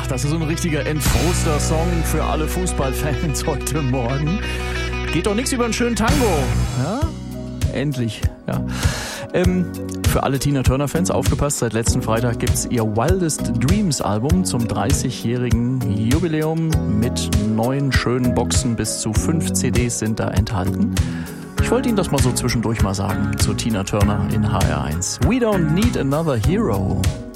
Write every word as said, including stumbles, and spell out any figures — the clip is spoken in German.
das ist so ein richtiger Entfroster-Song für alle Fußballfans heute Morgen. Geht doch nichts über einen schönen Tango. Ja? Endlich, ja. Ähm, für alle Tina Turner-Fans, aufgepasst, seit letzten Freitag gibt's ihr Wildest Dreams Album zum dreißigjährigen Jubiläum mit neun schönen Boxen. Bis zu fünf C Ds sind da enthalten. Ich wollte Ihnen das mal so zwischendurch mal sagen zu Tina Turner in H R eins. We don't need another hero.